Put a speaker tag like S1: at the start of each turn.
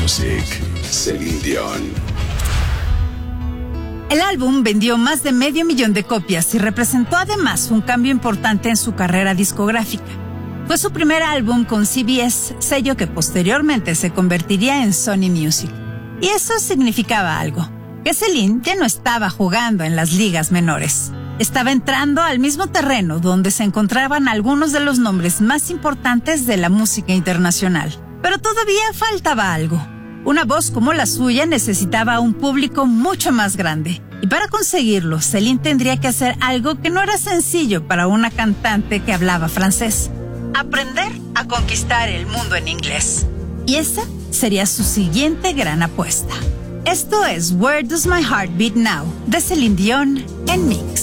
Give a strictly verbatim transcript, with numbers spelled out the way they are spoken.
S1: Music, Celine Dion.
S2: El álbum vendió más de medio millón de copias y representó además un cambio importante en su carrera discográfica. Fue su primer álbum con C B S, sello que posteriormente se convertiría en Sony Music. Y eso significaba algo, que Celine ya no estaba jugando en las ligas menores. Estaba entrando al mismo terreno donde se encontraban algunos de los nombres más importantes de la música internacional. Pero todavía faltaba algo. Una voz como la suya necesitaba un público mucho más grande. Y para conseguirlo, Celine tendría que hacer algo que no era sencillo para una cantante que hablaba francés: aprender a conquistar el mundo en inglés. Y esa sería su siguiente gran apuesta. Esto es Where Does My Heart Beat Now, de Celine Dion en Mix.